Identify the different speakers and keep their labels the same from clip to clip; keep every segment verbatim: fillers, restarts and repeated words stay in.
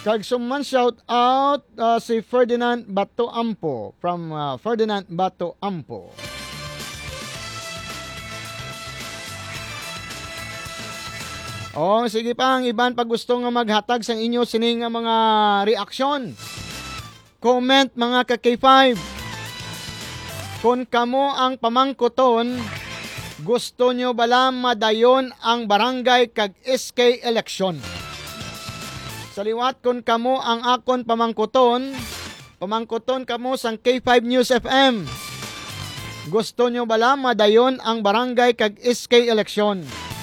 Speaker 1: Kag suman shout out uh, si Ferdinand Bato Ampo from uh, Ferdinand Bato Ampo. Oh, sige pa ang iban pag gusto nga maghatag sa inyo sining nga mga reaksyon. Comment mga ka K five. Kung kamo ang pamangkuton, gusto nyo bala madayon ang barangay kag S K election? Saliwat kung kamo ang akon pamangkuton, pamangkuton kamo sang K five News F M. Gusto nyo bala madayon ang barangay kag S K election?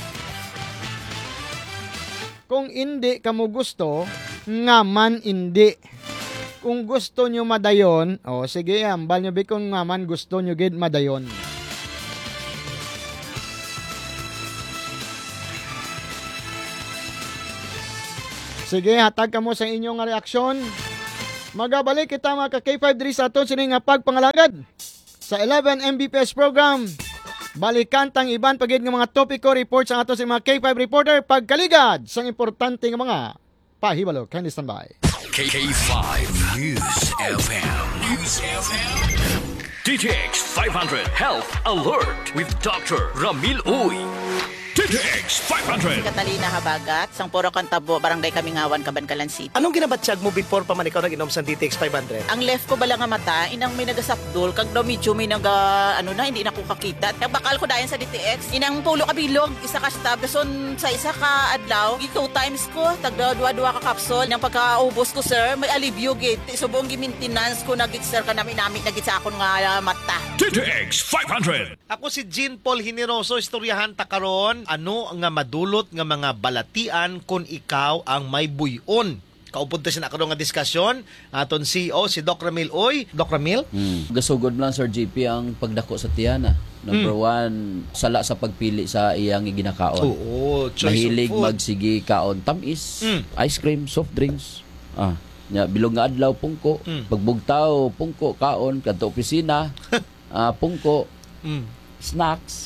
Speaker 1: Kung hindi kamo gusto, nga man hindi. Kung gusto nyo madayon, o oh, sige, ambal nyo bi kung nga man gusto nyo gid madayon. Sige, hatag kamo sa inyong reaksyon. Magabalik kita mga ka K five diri sa aton sining nga pagpangalagad sa eleven M B P S program. Balikan tang iban pagid nga mga topiko reports ang ato sa mga K five reporter pagkaligad sang importante nga mga pahibalo. Kindly stand by.
Speaker 2: K five News F M. News F M. D T X five hundred Health Alert with Doctor Ramil Uy. D T X five hundred.
Speaker 3: Catalina Habagat, sang Puro Kantabo, Barangay Kamingawan, Cabancalan City.
Speaker 4: Anong ginabatsyag mo before pa man ikaw nag-inom sa D T X five hundred?
Speaker 3: Ang left ko bala nga mata, inang may nagasapdol, kag daw medyo may naga, ano na, hindi na ko kakita. Kag bakal ko dayan sa D T X, inang pulo kabilog, isa ka stab, dason sa isa ka adlaw, two times ko, tag dua-dua ka kapsol, nang pagkaubos ko sir, may alivio gate, subong gi-maintenance ko nagit sir, kanami namin nagit sa akon nga uh, mata.
Speaker 2: D T X five hundred.
Speaker 4: Ako si Jean Paul Hineroso, istoryahan ta karon ano nga madulot nga mga balatian kung ikaw ang may buyon. Kaupod ta sin ako nga diskusyon aton C E O si Doc Ramil Uy. Doc Ramil?
Speaker 5: Hmm. Gasugod lang Sir G P ang pagdako sa tiyana. Number hmm. one, sala sa pagpili sa iyang ginakaon.
Speaker 4: Oo, choice
Speaker 5: Mahilig
Speaker 4: of food.
Speaker 5: Magsigi kaon tamis,
Speaker 4: hmm.
Speaker 5: ice cream, soft drinks. Ah, nya bilog nga adlaw pungko,
Speaker 4: hmm.
Speaker 5: pagbugtaw pungko kaon kadto opisina, ah, pungko,
Speaker 4: hmm.
Speaker 5: snacks.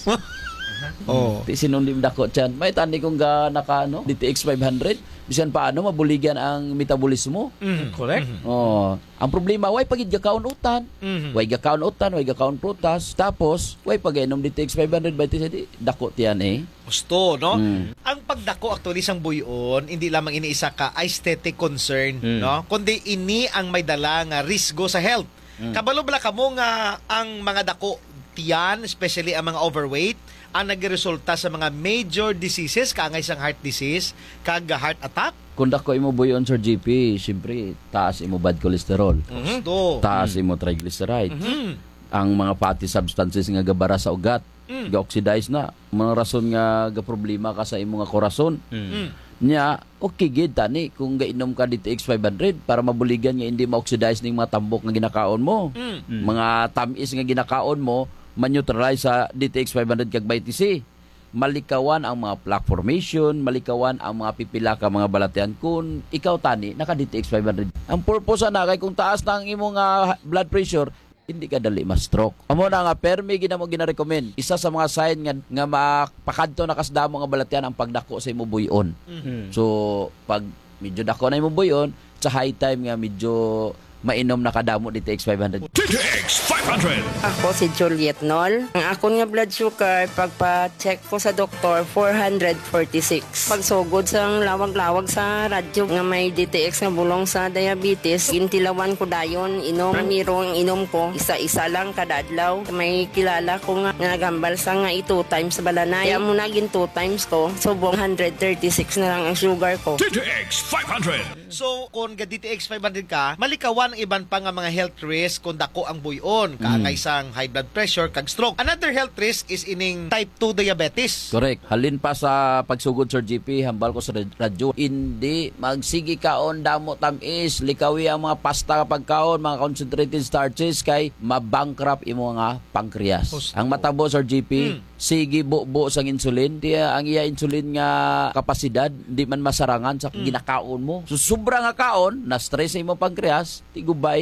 Speaker 4: Oh.
Speaker 5: Ti sinundim dako tiyan. May tani kong ga naka ano, D T X five hundred. Bisan paano mabuligan ang metabolismo.
Speaker 4: Mm-hmm. Correct.
Speaker 5: Mm-hmm. Oh, ang problema way pagid gakaon utan.
Speaker 4: Mm-hmm.
Speaker 5: Way gakaon utan, way gakaon prutas. Tapos way pagainom D T X five hundred by ti dako tiyan eh.
Speaker 4: Gusto, no?
Speaker 5: Mm.
Speaker 4: Ang pagdako actually sang buyon, hindi lamang iniisa ka aesthetic concern,
Speaker 5: Mm.
Speaker 4: no? Kundi ini ang may dala nga risgo sa health.
Speaker 5: Mm.
Speaker 4: Kabalo bala kamo nga ang mga dako tiyan, especially ang mga overweight, ang nagresulta sa mga major diseases, kaangay sang heart disease, kag heart attack.
Speaker 5: Kung dako imo buyon Sir G P, siyempre taas imo bad cholesterol.
Speaker 4: Mm-hmm. Gusto.
Speaker 5: Taas imo triglycerides.
Speaker 4: Mm-hmm.
Speaker 5: Ang mga fatty substances nga gabara sa ugat,
Speaker 4: Mm.
Speaker 5: ga-oxidize na. Mga rason nga ga problema ka sa imo nga korason.
Speaker 4: Mm.
Speaker 5: Nya, okay gid tani kung gainom ka D T X five hundred para mabuligan nga hindi ma-oxidize ning mga tambok nga ginakaon mo.
Speaker 4: Mm.
Speaker 5: Mga tamis nga ginakaon mo, ma-neutralize sa D T X five hundred kag vitamin C. Malikawan ang mga plaque formation, malikawan ang mga pipila ka mga balatian kung ikaw tani naka D T X five hundred. Ang purpose na kay kung taas na ang imong uh, blood pressure, hindi ka dali ma-stroke. Amo na nga permi gina mo gina-recommend. Isa sa mga sign nga nga mapakadto na kasdamo nga balatian ang pagdako sa imo buyon.
Speaker 4: Mm-hmm.
Speaker 5: So pag medyo dako na imo buyon, sa high time nga medyo mainom na kadamo D T X five hundred.
Speaker 2: D T X five hundred.
Speaker 6: Ako si Juliet Nol. Ang akon nga blood sugar, pagpa-check ko sa doktor, four forty-six. Pagsugod sa lawag-lawag sa radyo nga may D T X nga bulong sa diabetes, gintilawan ko dayon, inom, miro ang inom ko, isa-isa lang kada adlaw. May kilala ko nga nga nagambal sa nga two times sa balanay. Kaya muna gin two times ko, subong one thirty-six na lang ang sugar ko.
Speaker 2: D T X five hundred.
Speaker 4: So, kung ga D T X five hundred ka, malikawan ang iban pa nga mga health risk kung dako ang buyon, kaangay sang high blood pressure kag stroke. Another health risk is ining type two diabetes.
Speaker 5: Correct. Halin pa sa pagsugod Sir G P, hambal ko sa radyo. Hindi magsigi kaon damo tamis, likawi ang mga pasta kapag kaon, mga concentrated starches kay mabankrupt imo nga pancreas.
Speaker 4: Gusto.
Speaker 5: Ang matabo Sir G P,
Speaker 4: Mm.
Speaker 5: sige buo sang insulin, di ang iya insulin nga kapasidad di man masarangan sa ginakaon mo. So sobra nga kaon, na stress sa imo pancreas, tigubay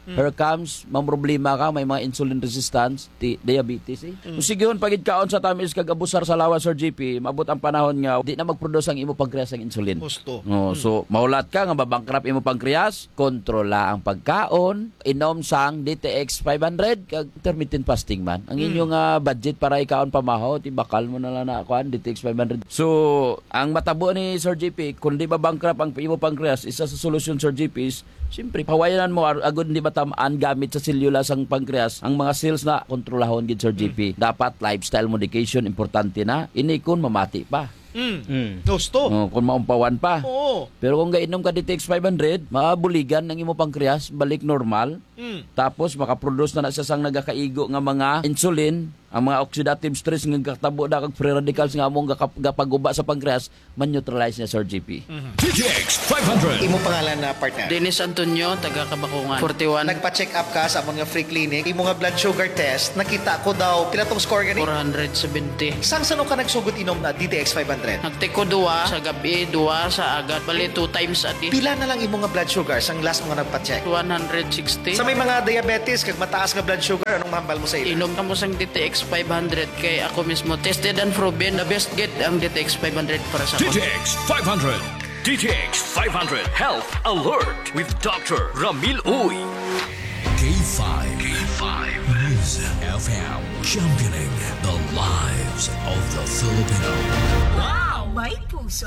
Speaker 5: Here comes, mang problema ka, may mga insulin resistance, ti, diabetes eh. Mm. Sige yun, pagid kaon sa tamis kag abusar sa lawas, Sir J P, mabot ang panahon nga, di na mag-produce ang imo pankreas ng insulin.
Speaker 4: Gusto.
Speaker 5: No, so, maulat ka nga babangkrap imo pankreas, kontrola ang pagkaon, inom sang D T X five hundred, kag intermittent fasting man. Ang inyong uh, budget para ikaon pamahaw, tibakal mo na lang na kuan D T X five hundred. So, ang matabo ni Sir J P, kung di babangkrap ang imo pankreas, isa sa solusyon, Sir J P, is, siyempre, pawayanan mo, agad hindi matamaan gamit sa selula sang pankreas, ang mga cells na kontrolahon gid, Sir J P. Mm. Dapat lifestyle modification, importante na. Ini kun mamati pa.
Speaker 4: Mm.
Speaker 1: Mm.
Speaker 4: Gusto.
Speaker 5: Oh, kung maumpawan pa.
Speaker 4: Oo.
Speaker 5: Pero kung gainom ka D T X five hundred, mabuligan ng imo pankreas, balik normal.
Speaker 4: Mm.
Speaker 5: Tapos makaproduce na na siya sang nagakaigo nga mga insulin, ang mga oxidative stress nga katabo na kag free radicals nga among gapaguba sa pankreas, man-neutralize niya, Sir J P.
Speaker 4: Mm-hmm.
Speaker 2: D T X five hundred.
Speaker 4: Imo pangalan na partner?
Speaker 7: Dennis Antonio, taga Kabakungan. forty-one.
Speaker 4: Nagpa-check up ka sa among nga free clinic. Imo nga blood sugar test, nakita ko daw pila tong score gani?
Speaker 7: four seventy.
Speaker 4: Sang sano ka nagsugot inom na D T X five hundred?
Speaker 7: Nagtiko duwa sa gabi, duwa sa agad. Bali, two times a day.
Speaker 4: Pila na lang imo nga blood sugar sang last mo nga nagpa-check?
Speaker 7: one sixty.
Speaker 4: Sa may mga diabetes kag mataas nga blood sugar, anong mahambal mo sa ila?
Speaker 7: Inom ka mo sang D T X five hundred kay ako mismo tested and proven the best get ang D T X five hundred para sa
Speaker 2: D T
Speaker 7: ako.
Speaker 2: X five hundred. D T X five hundred Health Alert with Doctor Ramil Uy. K five. K five. News F M. Championing the lives of the Filipino.
Speaker 8: Wow! May puso!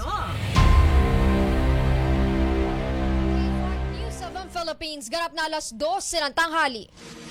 Speaker 9: News of ang Philippines, ganap na alas dose ng tanghali.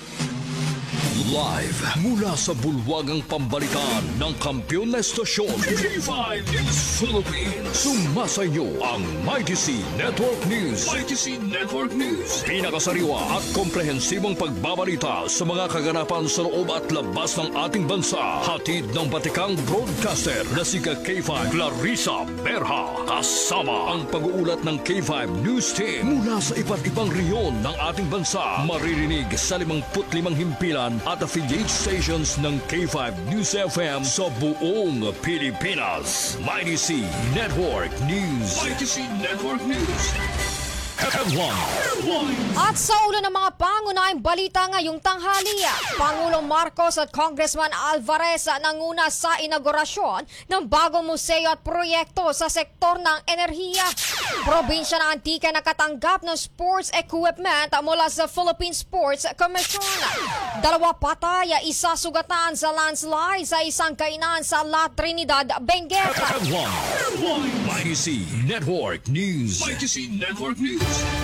Speaker 2: Live mula sa bulwagang pambalitaan ng kampiyon na estasyon K five News Philippines. Sumasayo ang Mighty C Network News. Mighty C Network News. Pinakasariwa at komprehensibong pagbabalita sa mga kaganapan sa loob at labas ng ating bansa. Hatid ng batikang broadcaster na si K five Clarissa Berha. Kasama ang pag-uulat ng K five News Team mula sa iba't ibang reyon ng ating bansa. Maririnig sa limangput limang himpilan at affiliate stations ng K five News F M sa buong Pilipinas. Mighty C Network News. Mighty C Network News. Headline.
Speaker 9: At sa ulo ng mga pangunahing balita ngayong tanghali, Pangulong Marcos at Congressman Alvarez nanguna sa inaugurasyon ng bagong museo at proyekto sa sektor ng enerhiya. Probinsya ng Antique nakatanggap ng sports equipment mula sa Philippine Sports Commission. Dalawa patay, isa sugatan sa landslide sa isang kainan sa La Trinidad, Benguet.
Speaker 2: Headline. Mighty C Network News. Mighty C Network News.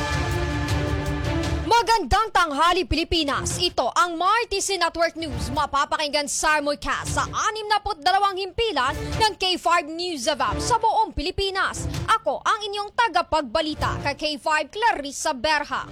Speaker 9: Magandang tanghali, Pilipinas. Ito ang Mighty C Network News. Mapapakinggan sa simulcast sa anim na dalawang himpilan ng K five News of App sa buong Pilipinas. Ako ang inyong tagapagbalita kay K five Clarissa Berha.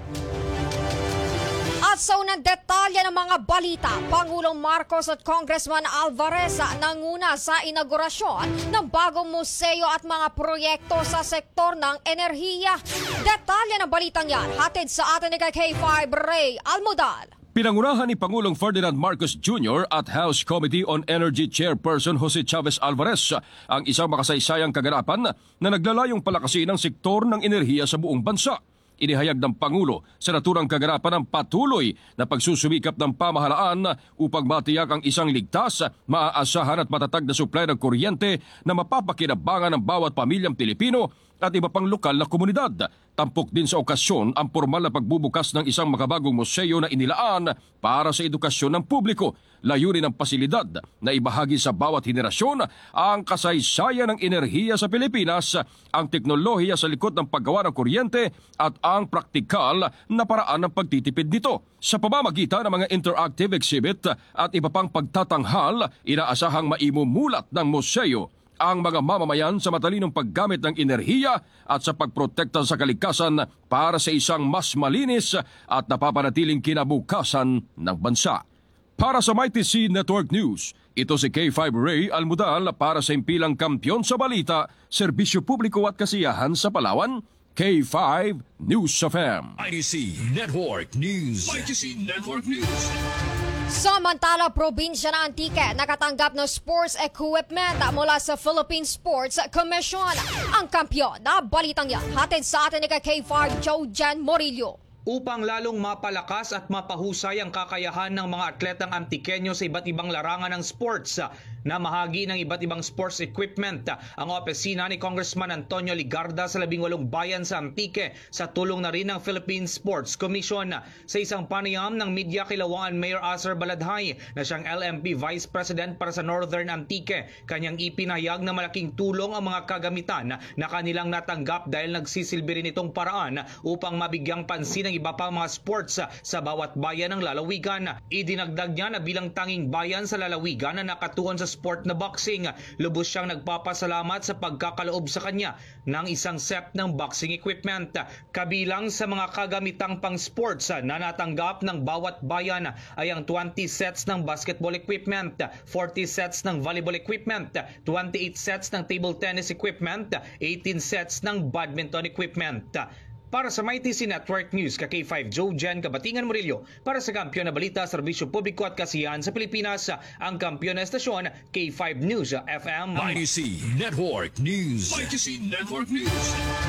Speaker 9: At sa unang detalye ng mga balita, Pangulong Marcos at Congressman Alvarez nanguna sa inaugurasyon ng bagong museo at mga proyekto sa sektor ng enerhiya. Detalye ng balitang yan, hatid sa atin ni K five Ray Almodal.
Speaker 10: Pinangunahan ni Pangulong Ferdinand Marcos Junior at House Committee on Energy Chairperson Jose Chavez Alvarez ang isang makasaysayang kaganapan na naglalayong palakasin ang sektor ng enerhiya sa buong bansa. Inihayag ng Pangulo sa naturang kaganapan ng patuloy na pagsusumikap ng pamahalaan upang matiyak ang isang ligtas, maaasahan at matatag na supply ng kuryente na mapapakinabangan ng bawat pamilyang Pilipino at iba pang lokal na komunidad. Tampok din sa okasyon ang formal na pagbubukas ng isang makabagong museo na inilaan para sa edukasyon ng publiko. Layunin ng pasilidad na ibahagi sa bawat henerasyon ang kasaysayan ng enerhiya sa Pilipinas, ang teknolohiya sa likod ng paggawa ng kuryente at ang praktikal na paraan ng pagtitipid nito. Sa pamamagitan ng mga interactive exhibit at iba pang pagtatanghal, inaasahang maimumulat ng museo ang mga mamamayan sa matalinong paggamit ng enerhiya at sa pagprotekta sa kalikasan para sa isang mas malinis at napapanatiling kinabukasan ng bansa. Para sa Mighty C Network News, ito si K five Ray Almodal para sa impilang kampiyon sa balita, serbisyo publiko at kasiyahan sa Palawan, K five News of M.
Speaker 2: Mighty C Network News. Mighty C Network News.
Speaker 9: Samantala, probinsya ng Antique nakatanggap ng sports equipment mula sa Philippine Sports Commission. Ang kampiyon na balitang yan, hatid sa atin ni K five Joe Jan Morillo.
Speaker 11: upang lalong mapalakas at mapahusay ang kakayahan ng mga atletang Antiqueño sa iba't ibang larangan ng sports. Na mahagi ng iba't ibang sports equipment ang opisina ni Congressman Antonio Ligarda sa labing walong bayan sa Antique sa tulong na rin ng Philippine Sports Commission. Sa isang panayam ng media kay Lawan Mayor Aser Baladhay na siyang L M P Vice President para sa Northern Antique, kanyang ipinahayag na malaking tulong ang mga kagamitan na kanilang natanggap dahil nagsisilbi rin itong paraan upang mabigyang pansin ang iba pa mga sports sa bawat bayan ng lalawigan. Idinagdag niya na bilang tanging bayan sa lalawigan na nakatuon sa sport na boxing, lubos siyang nagpapasalamat sa pagkakaloob sa kanya ng isang set ng boxing equipment. Kabilang sa mga kagamitang pang sports na natanggap ng bawat bayan ay ang twenty sets ng basketball equipment, forty sets ng volleyball equipment, twenty-eight sets ng table tennis equipment, eighteen sets ng badminton equipment. Para sa M Y T C Network News, ka K five Joe Jen Kabatingan Murillo, para sa Kampiyon na Balita, Serbisyo Publiko at Kasiyahan sa Pilipinas, ang kampiyon na estasyon, K five News F M.
Speaker 2: M Y T C Network News. M Y T C Network News.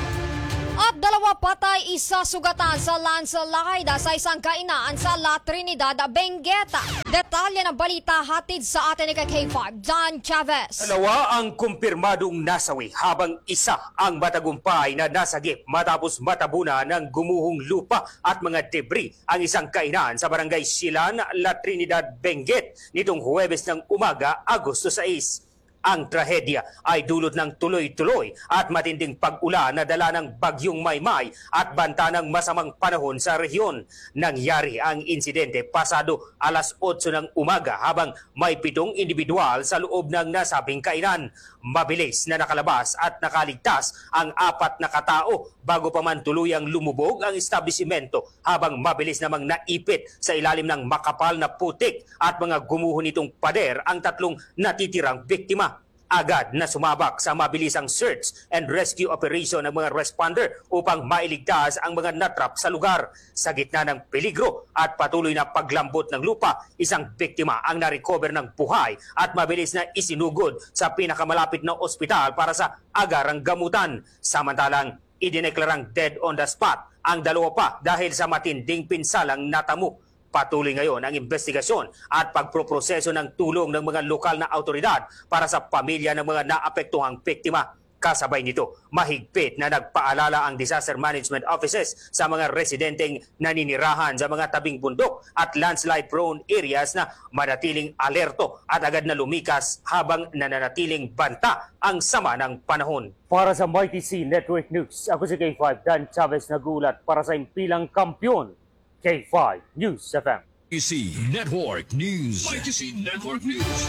Speaker 9: At dalawa patay, isa sugatan sa landslide sa isang kainaan sa La Trinidad, Bengueta. Detalye ng balita hatid sa atin ni K five, John Chavez.
Speaker 12: Dalawa ang kumpirmadong nasawi habang isa ang matagumpay na nasagip matapos matabunan ng gumuhong lupa at mga debris ang isang kainaan sa barangay Silan, La Trinidad, Benguet nitong Huwebes ng umaga, Agosto sais. Ang trahedya ay dulot ng tuloy-tuloy at matinding pag-ulan na dala ng bagyong Maymay at banta ng masamang panahon sa rehiyon. Nangyari ang insidente pasado alas otso ng umaga habang may pitong individual sa loob ng nasabing kainan. Mabilis na nakalabas at nakaligtas ang apat na katao bago pa man tuluyang lumubog ang establisimento habang mabilis namang naipit sa ilalim ng makapal na putik at mga gumuho nitong pader ang tatlong natitirang biktima. Agad na sumabak sa mabilisang search and rescue operation ng mga responder upang mailigtas ang mga natrap sa lugar. Sa gitna ng peligro at patuloy na paglambot ng lupa, isang biktima ang narecover ng buhay at mabilis na isinugod sa pinakamalapit na ospital para sa agarang gamutan. Samantalang idineklarang dead on the spot ang dalawa pa dahil sa matinding pinsalang natamo. Patuloy ngayon ang investigasyon at pagproproseso ng tulong ng mga lokal na autoridad para sa pamilya ng mga naapektuhang biktima. Kasabay nito, mahigpit na nagpaalala ang disaster management offices sa mga residenteng naninirahan sa mga tabing bundok at landslide-prone areas na manatiling alerto at agad na lumikas habang nananatiling banta ang sama ng panahon.
Speaker 13: Para sa M Y T C Network News, ako si K five Dan Chavez nagulat para sa impilang kampiyon. K five News F M.
Speaker 2: M Y T C Network News. M Y T C Network News.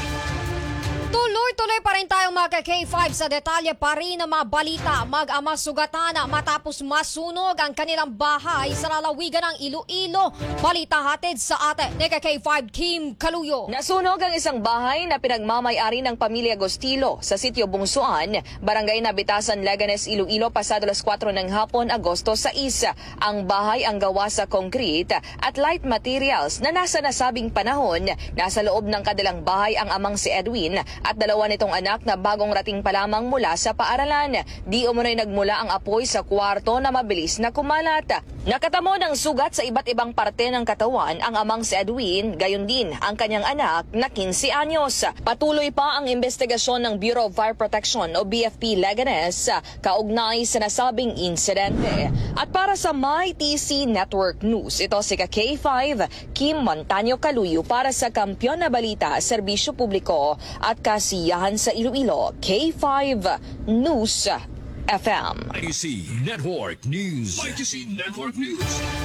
Speaker 9: Tuloy-tuloy pa rin tayong mga K five sa detalye pa rin ng mga balita. Mag-ama sugatan matapos masunog ang kanilang bahay sa lalawigan ng Iloilo. Balita hatid sa atin ni K five Kim Kaluyo.
Speaker 14: Nasunog ang isang bahay na pinagmamay-ari ng pamilya Gostilo sa sitio Bungsuan, Barangay Nabitasan, Leganes, Iloilo pasado alas kwatro ng hapon, Agosto sais. Ang bahay ang gawa sa concrete at light materials na nasa nasabing panahon. Nasa loob ng kanilang bahay ang amang si Edwin at dalawa nitong anak na bagong rating pa lamang mula sa paaralan. Di umunoy nagmula ang apoy sa kwarto na mabilis na kumalat. Nakatamo ng sugat sa iba't ibang parte ng katawan ang amang si Edwin, gayon din ang kanyang anak na quince anyos. Patuloy pa ang investigasyon ng Bureau of Fire Protection o B F P Leganes kaugnay sa nasabing insidente. At para sa M Y T C Network News, ito si K five Kim Montaño Kaluyo para sa Kampiyon na Balita, Serbisyo Publiko at Kasiyahan sa Iloilo, K five News F M.
Speaker 2: M Y T C Network News. M Y T C Network News.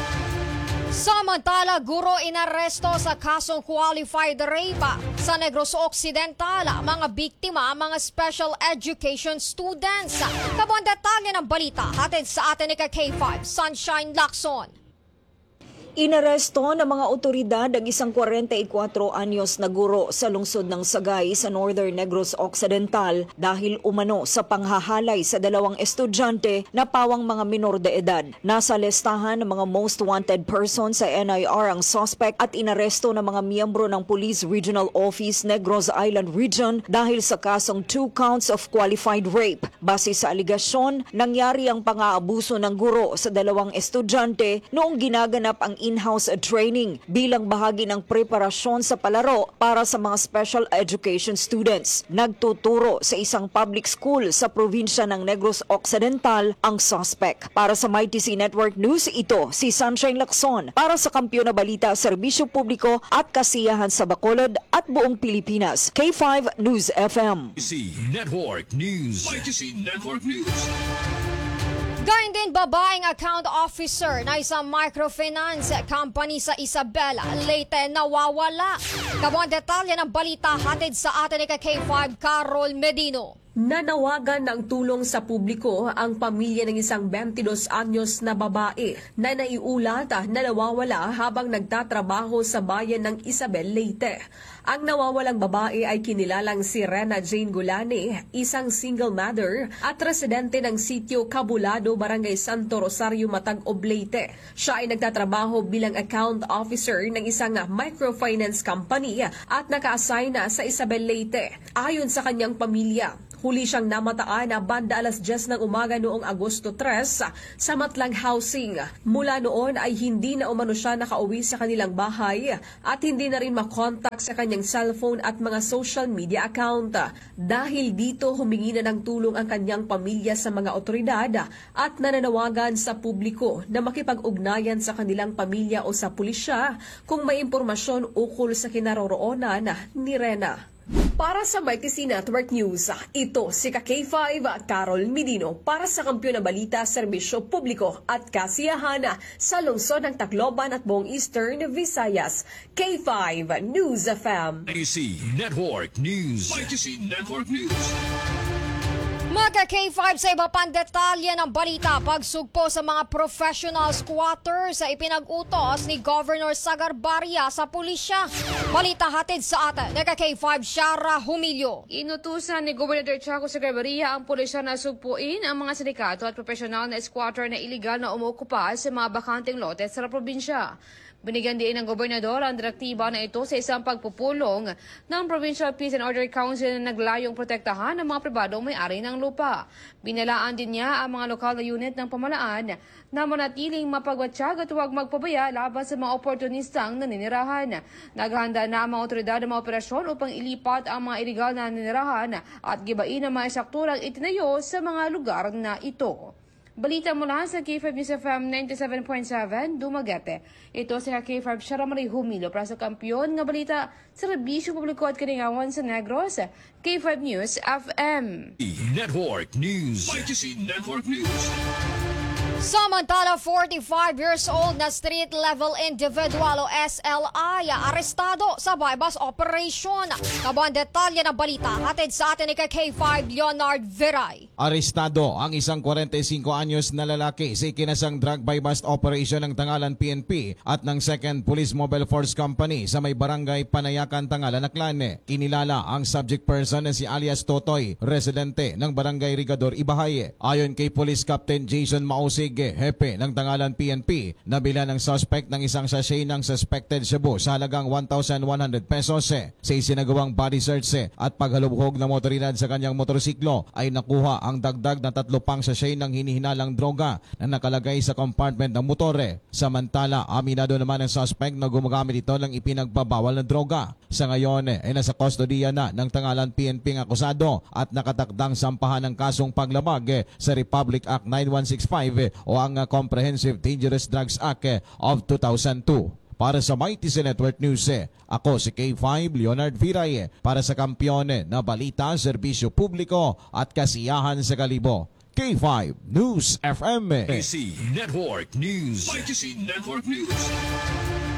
Speaker 9: Samantala, guro inaresto sa kasong qualified rape sa Negros Occidental. Mga biktima, mga special education students. Kabuang detalye ng balita hatid sa atin ni K five Sunshine Lacson.
Speaker 15: Inaresto ng mga otoridad ang isang forty-four anyos na guro sa lungsod ng Sagay sa Northern Negros Occidental dahil umano sa panghahalay sa dalawang estudyante na pawang mga minor de edad. Nasa listahan ng mga most wanted person sa N I R ang suspect at inaresto ng mga miyembro ng Police Regional Office Negros Island Region dahil sa kasong two counts of qualified rape. Base sa aligasyon, nangyari ang pang-aabuso ng guro sa dalawang estudyante noong ginaganap ang in-house training bilang bahagi ng preparasyon sa palaro para sa mga special education students. Nagtuturo sa isang public school sa probinsya ng Negros Occidental ang suspect. Para sa M Y T C Network News, ito si Sunshine Lacson para sa Kampiyon na Balita, Serbisyo Publiko at Kasiyahan sa Bacolod at buong Pilipinas. K five News F M.
Speaker 2: M Y T C Network News. M Y T C Network News.
Speaker 9: Gayun din babaeng account officer na isang microfinance company sa Isabela, Leyte, nawawala. Kabuang detalye ng balita hatid sa atin ni K five Carol Medino.
Speaker 16: Nanawagan ng tulong sa publiko ang pamilya ng isang twenty-dos anyos na babae na naiulat na nawawala habang nagtatrabaho sa bayan ng Isabel, Leyte. Ang nawawalang babae ay kinilalang si Rena Jane Gulani, isang single mother at residente ng sitio Cabulado, Barangay Santo Rosario, Matag-Ob, Leyte. Siya ay nagtatrabaho bilang account officer ng isang microfinance company at naka-assign sa Isabel, Leyte. Ayon sa kanyang pamilya, huli siyang namataan na banda alas diyes ng umaga noong Agosto tres sa Matlang Housing. Mula noon ay hindi na umano siya nakauwi sa kanilang bahay at hindi na rin makontak sa kanyang cellphone at mga social media account. Dahil dito, humingi na ng tulong ang kanyang pamilya sa mga otoridad at nananawagan sa publiko na makipag-ugnayan sa kanilang pamilya o sa pulisya kung may impormasyon ukol sa kinaroroonan ni Rena. Para sa M Y T C Network News, ito si K five Carol Medino para sa Kampiyon na Balita, Serbisyo Publiko at Kasiyahan sa lungsod ng Tacloban at buong Eastern Visayas. K five News F M.
Speaker 2: M Y T C Network News. M Y T C Network News.
Speaker 9: Mga K five sa iba pang detalye ng balita, pagsugpo sa mga professional squatters sa ipinag-utos ni Governor Sagar Barria sa pulisya. Balita hatid sa atin ng K five Shara Humilio.
Speaker 17: Inutusan ni Gobernador Chaco Sagar Barria ang pulisya na sugpuin ang mga sindikato at professional na squatter na iligal na umuokupa sa mga bakanteng lote sa probinsya. Binigyan din ng gobernador ang direktiba na ito sa isang pagpupulong ng Provincial Peace and Order Council na naglayong protektahan ng mga pribadong may-ari ng lupa. Binalaan din niya ang mga lokal na unit ng pamalaan na manatiling mapagwatsyag at huwag magpabaya laban sa mga oportunistang naninirahan. Naghanda na ang mga otoridad ng mga operasyon upang ilipat ang mga iligal na naninirahan at gibain ang mga estrukturang itinayo sa mga lugar na ito. Balita mula sa K five News F M ninety-seven point seven, Dumaguete. Ito si K five Shara Marie Humilo para sa Kampiyon nga Balita, Serbisyo Publiko at Kalingawan sa Negros, K five News F M.
Speaker 2: Network News. M Y T C Network News.
Speaker 9: Samantala, forty-five years old na street-level individual o S L I arestado sa bypass operation. Kabuang detalye ng balita hatid sa atin ni K five Leonard Viray.
Speaker 18: Arestado ang isang forty-five anyos na lalaki sa ikinasang drug bypass operation ng Tangalan P N P at ng second Police Mobile Force Company sa may barangay Panayakan, Tangalan, Aklan. Kinilala ang subject person na si alias Totoy, residente ng barangay Rigador, Ibahay. Ayon kay Police Captain Jason Mausig, hepe ng Tangalan P N P, nabila ng suspect ng isang sachet ng suspected shabu sa halagang one thousand one hundred pesos. Sa isinagawang body search at paghalubhog ng motoridad sa kanyang motorsiklo ay nakuha ang dagdag na tatlo pang sachet ng hinihinalang droga na nakalagay sa compartment ng motore. Samantala, aminado naman ang suspect na gumagamit ito ng ipinagbabawal na droga. Sa ngayon ay nasa kustodiya na ng Tangalan P N P ng akusado at nakatakdang sampahan ng kasong paglabag sa Republic Act nine one six five o ang Comprehensive Dangerous Drugs Act of two thousand two. Para sa M Y T C Network News, ako si K five Leonard Viray para sa Kampiyon na Balita, Serbisyo Publiko at Kasiyahan sa Kalibo. K five News F M.
Speaker 2: M Y T C Network News. M Y T C Network News.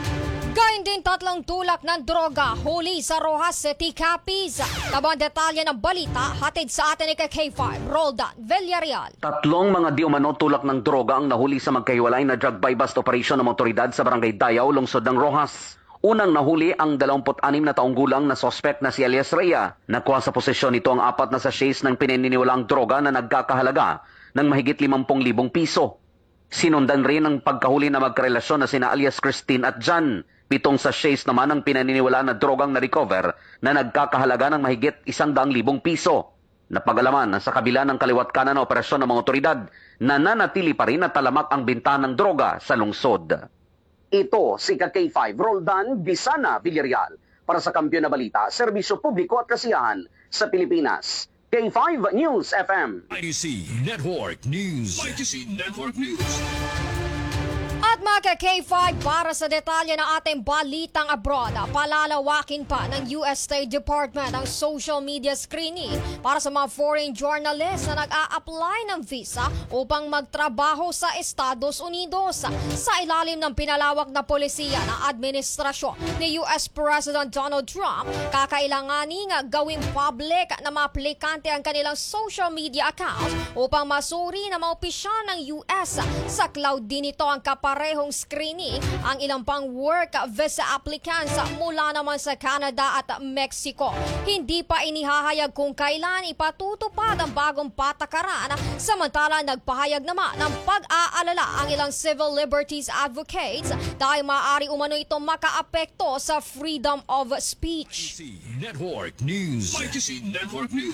Speaker 9: Gayun din tatlong tulak ng droga huli sa Rojas City, Capiz. Tabang detalye ng balita hatid sa atin ni K five Roldan Villarreal.
Speaker 19: Tatlong mga di umano tulak ng droga ang nahuli sa magkahiwalay na drug buy-bust operation ng otoridad sa Barangay Dayaw, lungsod ng Rojas. Unang nahuli ang dalawampu't-anim na taong gulang na sospek na si Elias Rhea. Nakuha sa posisyon nito ang apat na sachets ng pinaniniwalaang droga na nagkakahalaga ng mahigit limampung libong piso. Sinundan rin ang pagkahuli na magkarelasyon na sina alias Christine at John. Pitong sachets naman ang pinaniniwalaan na drogang na-recover na nagkakahalaga ng mahigit isang daang libong piso. Napagalaman na sa kabila ng kaliwat kanan na operasyon ng mga otoridad, nananatili pa rin na talamak ang binta ng droga sa lungsod. Ito si K five Roldan Bisana Villarreal para sa Kampiyon na Balita, Serbisyo Publiko at Kasiyahan sa Pilipinas. K five News F M.
Speaker 2: I C Network News. I C Network News.
Speaker 9: At mga K five, para sa detalye ng ating balitang abroad, palalawakin pa ng U S State Department ang social media screening para sa mga foreign journalists na nag-a-apply ng visa upang magtrabaho sa Estados Unidos. Sa ilalim ng pinalawak na polisiya ng administrasyon ni U S President Donald Trump, kakailanganing gawing public na mga aplikante ang kanilang social media accounts upang masuri na mga opisyal ng U S. Sa cloud din ito ang kaparehong screening ang ilang pang work visa applicants mula naman sa Canada at Mexico. Hindi pa inihahayag kung kailan ipatutupad ang bagong patakaran, samantala nagpahayag naman ng pag-aalala ang ilang civil liberties advocates dahil maaari umano ito makaapekto sa freedom of speech.
Speaker 2: Network News. I C Network News.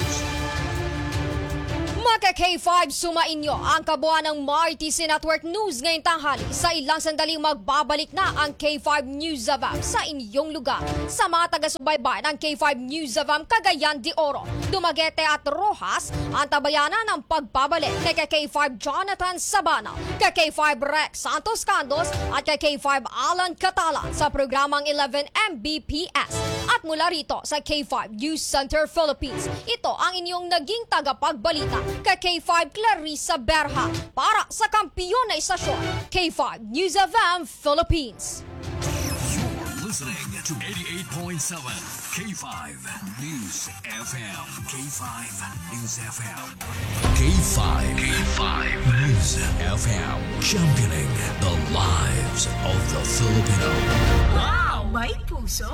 Speaker 9: Mga K five, sumainyo ang kabuuan ng M R T C Network News ngayong tanghali. Sa ilang sandaling magbabalik na ang K five News of M sa inyong lugar. Sa mga taga-subaybay ng K five News of M, Cagayan de Oro, Dumaguete at Rojas, ang tabayanan ng pagbabalik kay K five Jonathan Sabana, kay K five Rex Santos Candos at kay K five Alan Catalan sa programang eleven M B P S. At mula rito sa K five News Center Philippines, ito ang inyong naging tagapagbalita kay K five Clarissa Berha para sa kampiyon na istasyon, K five News of M Philippines.
Speaker 2: You're listening to eighty-eight point seven K five News F M. K five News F M. K five. K five News F M. Championing the lives of the Filipino.
Speaker 8: Wow, may puso!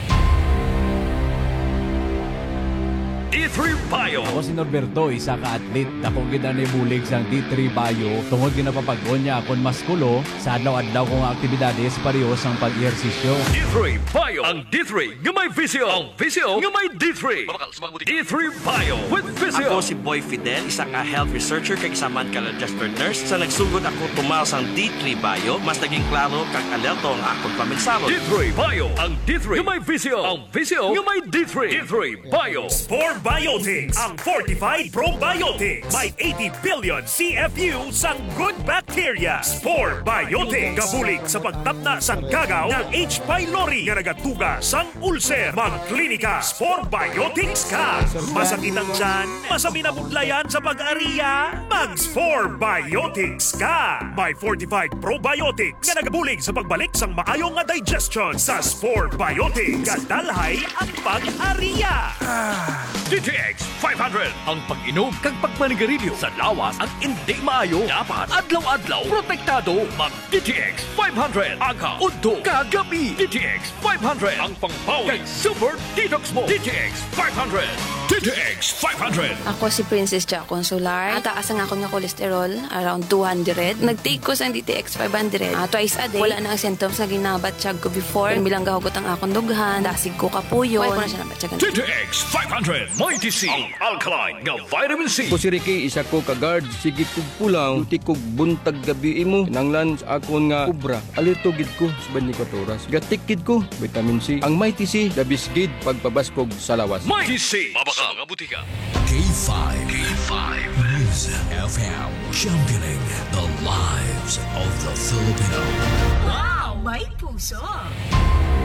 Speaker 2: D three Bio.
Speaker 20: Ako si Norberto, isa ka atlet. Ako gina ni bulig sang D three Bio. Tungod ginapapagod niya akong maskulo sa adlaw-adlaw kong aktibidades parehos ang pag-ehersisyo.
Speaker 2: D three Bio. Ang D three nga may visio. Ang visio nga may D three. D three Bio with visio.
Speaker 21: Ako si Boy Fidel, isa ka health researcher kay isaman ka registered nurse. Sa nagsugod ako tumaw sang D three Bio, mas naging klaro kag alerto ang akong paminsalo.
Speaker 2: D three Bio. Ang D three nga may visio. Ang visio nga may D three. D three Bio.
Speaker 22: Spore Biotics, ang Fortified Probiotics. May eighty billion C F U sang good bacteria. Spore Biotics. Kabulig sa pagtapna sang gagaw ng H. pylori nga nagatuga sang ulcer. Magklinika, Spore Biotics ka. Masakit ang tiyan, masami na budlayan sa pag-ariya. Mag-Spore Biotics ka. May Fortified Probiotics nga nagabulig sa pagbalik sang maayong nga digestion. Sa Spore Biotics, kadalhay ang pag-ariya.
Speaker 2: D T X five hundred. Ang pag-inom kag pagmanigarilyo sa lawas ang hindi maayo. Dapat adlaw-adlaw protektado. Mag D T X five hundred. Aga, udto, kagabi. D T X five hundred. Ang pangpawi kag super detox mo. D T X five hundred. D T X five hundred.
Speaker 23: Ako si Princess Ja Consular. Ataas ang ako nga kolesterol, around two hundred. Nag-take ko sa D T X five hundred. Uh, twice a day. Wala na ang symptoms na ginabatsyag ko before. Bilang gahugot ang akong dughan. Dasig ko kapuyo. Wala ko na siya nabatyagan.
Speaker 2: D T X five hundred. May T C. Ang alkaline nga vitamin C.
Speaker 24: Ako si Ricky, isa ko kagard. Sige kog pulang. Tuti kog buntag gabi imo. Nanglan sa akon nga kubra. Alito gid ko sa banyi ko oras. Gatikid ko vitamin C. Ang May T C, dabis gid pagpabaskog sa lawas.
Speaker 2: May T C. Mabaka nga butika. K five. K five News F M. Championing the lives of the Filipino.
Speaker 8: Wow, may puso!